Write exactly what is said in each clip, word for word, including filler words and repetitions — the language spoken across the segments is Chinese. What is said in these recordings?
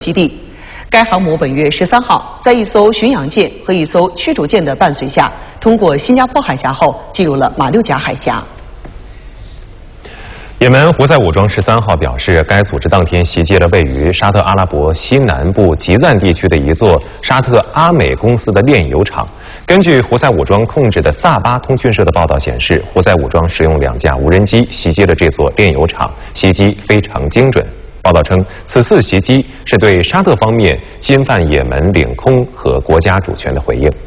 基地。该航母本月十三号在一艘巡洋舰和一艘驱逐舰的伴随下，通过新加坡海峡后进入了马六甲海峡。 也门胡塞武装十三号表示，该组织当天袭击了位于沙特阿拉伯西南部吉赞地区的一座沙特阿美公司的炼油厂。根据胡塞武装控制的萨巴通讯社的报道显示，胡塞武装使用两架无人机袭击了这座炼油厂，袭击非常精准。报道称，此次袭击是对沙特方面侵犯也门领空和国家主权的回应。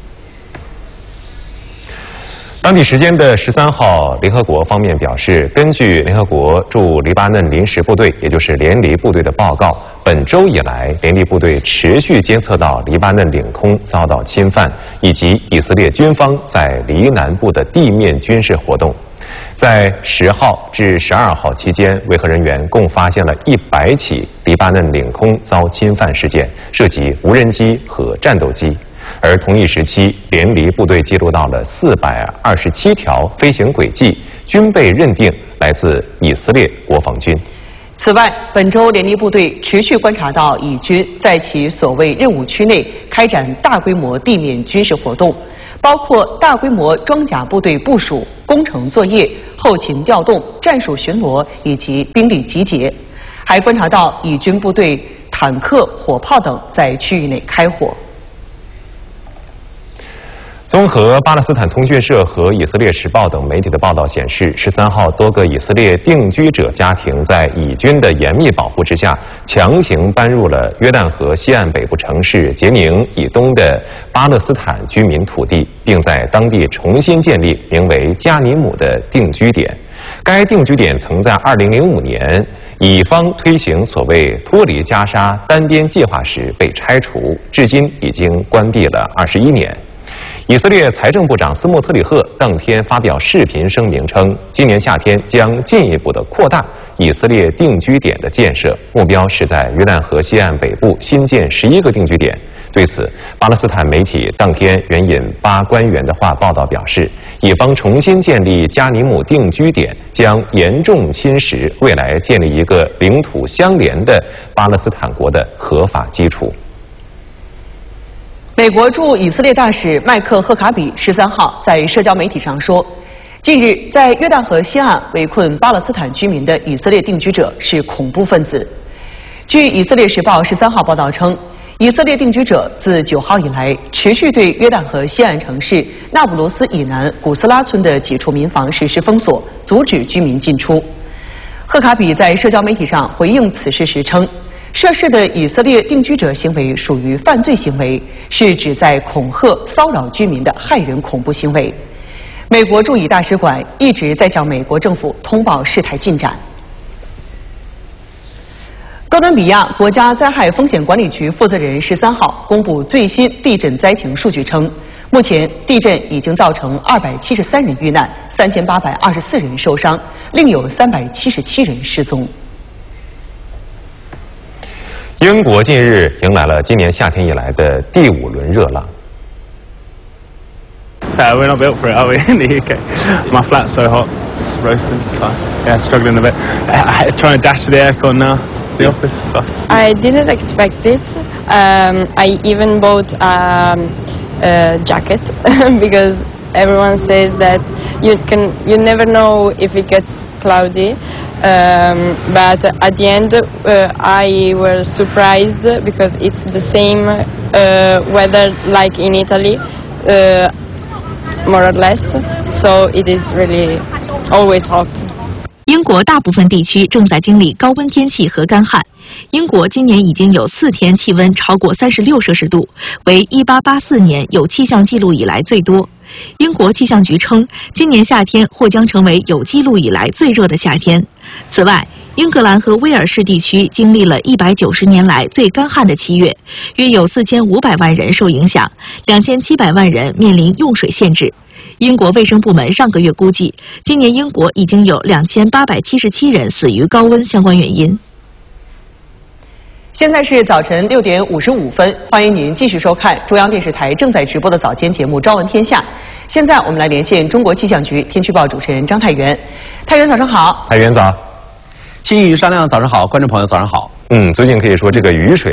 当地时间的十三号，联合国方面表示，根据联合国驻黎巴嫩临时部队，也就是联黎部队的报告，本周以来，联黎部队持续监测到黎巴嫩领空遭到侵犯，以及以色列军方在黎南部的地面军事活动。在十号至十二号期间，维和人员共发现了一百起黎巴嫩领空遭侵犯事件，涉及无人机和战斗机。 而同一时期，联黎部队记录到了四百二十七条飞行轨迹，均被认定来自以色列国防军。 此外，本周联黎部队持续观察到以军在其所谓任务区内开展大规模地面军事活动，包括大规模装甲部队部署、工程作业、后勤调动、战术巡逻以及兵力集结，还观察到以军部队坦克、火炮等在区域内开火。 综合巴勒斯坦通讯社和以色列时报等媒体的报道显示，十三号多个以色列定居者家庭在以军的严密保护之下，强行搬入了约旦河西岸北部城市杰宁以东的巴勒斯坦居民土地，并在当地重新建立名为加尼姆的定居点。该定居点曾在二零零五年以方推行所谓脱离加沙单边计划时被拆除，至今已经关闭了二十一年。 以色列财政部长斯莫特里赫当天发表视频声明称，今年夏天将进一步的扩大以色列定居点的建设，目标是在约旦河西岸北部新建十一个定居点。对此，巴勒斯坦媒体当天援引巴官员的话报道表示，以方重新建立加尼姆定居点将严重侵蚀未来建立一个领土相连的巴勒斯坦国的合法基础。 美国驻以色列大使麦克赫卡比十三号在社交媒体上说，近日在约旦河西岸围困巴勒斯坦居民的以色列定居者是恐怖分子。据以色列时报十三号报道称，以色列定居者自九号以来持续对约旦河西岸城市那不鲁斯以南古斯拉村的几处民房实施封锁，阻止居民进出。赫卡比在社交媒体上回应此事时称， 涉事的以色列定居者行为属于犯罪行为，是旨在恐吓、骚扰居民的害人恐怖行为。美国驻以大使馆一直在向美国政府通报事态进展。哥伦比亚国家灾害风险管理局负责人十三号公布最新地震灾情数据称，目前地震已经造成二百七十三人遇难，三千八百二十四人受伤，另有三百七十七人失踪。 英国近日迎来了今年夏天以来的第五轮热浪。 So we're not built for it, are we, in the U K? My flat's so hot, it's roasting, so yeah, struggling a bit. I, I, trying to dash to the aircon now, the office. So. I didn't expect it. Um, I even bought um, a jacket because everyone says that you can, you never know if it gets cloudy. Um, but at the end, uh, I was surprised because it's the same uh, weather like in Italy. Uh, more or less, so it is really always hot. 英国大部分地区正在经历高温天气和干旱。英国今年已经有四天气温超过三十六摄氏度，为一八八四年有气象记录以来最多。英国气象局称，今年夏天或将成为有记录以来最热的夏天。此外，英格兰和威尔士地区经历了一百九十年来最干旱的七月，约有四千五百万人受影响，两千七百万人面临用水限制。英国卫生部门上个月估计，今年英国已经有两千八百七十七人死于高温相关原因。 现在是早晨六点五十五分，欢迎您继续收看中央电视台正在直播的早间节目《朝闻天下》。现在我们来连线中国气象局天气报主持人张太原。太原早上好。 太原早。 新宇、沙亮早上好，观众朋友早上好。 嗯，最近可以说这个雨水